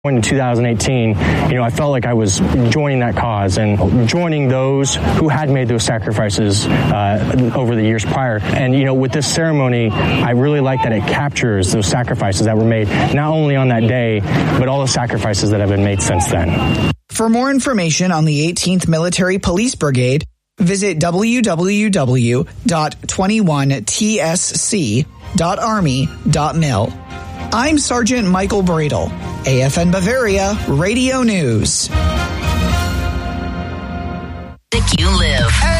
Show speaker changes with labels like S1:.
S1: In 2018, I felt like I was joining that cause and joining those who had made those sacrifices over the years prior. And, with this ceremony, I really like that it captures those sacrifices that were made, not only on that day, but all the sacrifices that have been made since then.
S2: For more information on the 18th Military Police Brigade, visit www.21tsc.army.mil. I'm Sergeant Michael Bradle, AFN Bavaria Radio News.
S3: You live.